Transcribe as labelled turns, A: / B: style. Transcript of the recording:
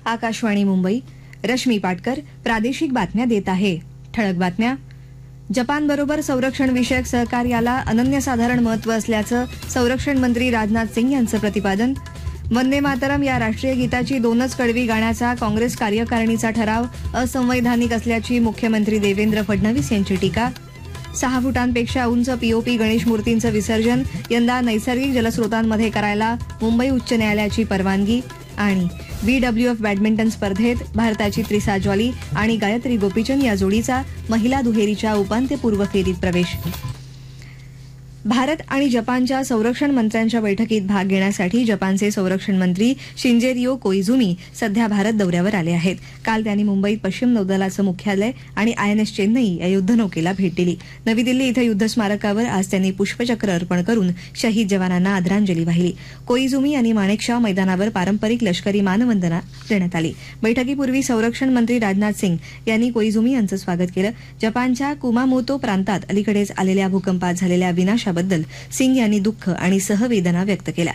A: आकाशवाणी मुंबई. रश्मी पाटकर प्रादेशिक बातम्या देत आहे. ठळक बातम्या. जपानबरोबर संरक्षण विषयक सहकार्याला अनन्यसाधारण महत्त्व असल्याचं संरक्षण मंत्री राजनाथ सिंग यांचं प्रतिपादन. वंदे मातरम या राष्ट्रीय गीताची 2च कडवी गाण्याचा काँग्रेस कार्यकारिणीचा ठराव असंवैधानिक असल्याची मुख्यमंत्री देवेंद्र फडणवीस यांची टीका. 6 फुटांपेक्षा उंच पीओपी गणेश मूर्तींचं विसर्जन यंदा नैसर्गिक जलस्रोतांमध्ये करायला मुंबई उच्च न्यायालयाची परवानगी. आणि BWF बॅडमिंटन स्पर्धेत भारताची त्रिसा जॉली आणि गायत्री गोपीचंद या जोडीचा महिला दुहेरीच्या उपांत्यपूर्व फेरीत प्रवेश. भारत आणि जपानच्या संरक्षण मंत्र्यांच्या बैठकीत भाग घेण्यासाठी जपानचे संरक्षण मंत्री शिंजेरियो कोइझुमी सध्या भारत दौऱ्यावर आले आहेत. काल त्यांनी मुंबईत पश्चिम नौदलाचं मुख्यालय आणि INS चेन्नई या युद्धनौकेला भेट दिली. नवी दिल्ली इथं युद्ध स्मारकावर आज त्यांनी पुष्पचक्र अर्पण करून शहीद जवानांना आदरांजली वाहिली. कोइझुमी यांनी माणेकशॉ मैदानावर पारंपरिक लष्करी मानवंदना देण्यात आली. बैठकीपूर्वी संरक्षण मंत्री राजनाथ सिंग यांनी कोइझुमी यांचं स्वागत केलं. जपानच्या कुमामोतो प्रांतात अलीकडेच आलेल्या भूकंपात झालेल्या विनाशाबद्दल सिंग यांनी दुःख आणि सहवेदना व्यक्त केल्या.